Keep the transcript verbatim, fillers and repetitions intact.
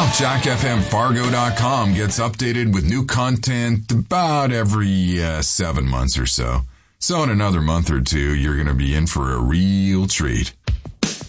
Well, jack f m fargo dot com gets updated with new content about every uh, seven months or so. So in another month or two, you're going to be in for a real treat.